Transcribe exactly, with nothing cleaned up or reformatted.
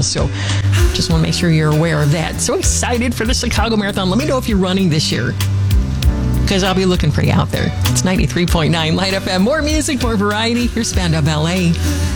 miles. So just want to make sure you're aware of that. So excited for the Chicago Marathon. Let me know if you're running this year, because I'll be looking for you out there. It's ninety-three point nine Light F M. More music, more variety. Here's Spandau Ballet.